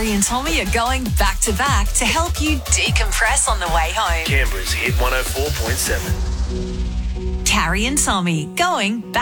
Carrie and Tommy are going back to back to help you decompress on the way home. Canberra's Hit 104.7. Carrie and Tommy going back